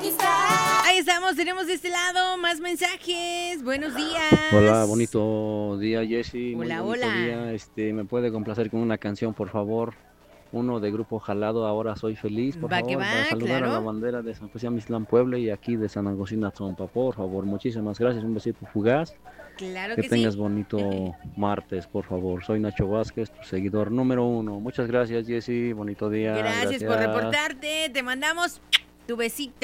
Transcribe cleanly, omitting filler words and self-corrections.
Ahí estamos, tenemos de este lado más mensajes. Buenos días. Hola, bonito día, Jessy. Muy Hola, bonito hola. día. ¿Me puede complacer con una canción, por favor? Uno de Grupo Jalado, Ahora Soy Feliz, por Va que favor, va, para saludar a claro. la bandera de San José Amislán Puebla y aquí de San Agustín Atzompa, por favor. Muchísimas gracias. Un besito fugaz. Claro Que que sí. tengas bonito martes, por favor. Soy Nacho Vázquez, tu seguidor número uno. Muchas gracias, Jessy. Bonito día. Gracias por Gracias. reportarte. Te mandamos tu besito.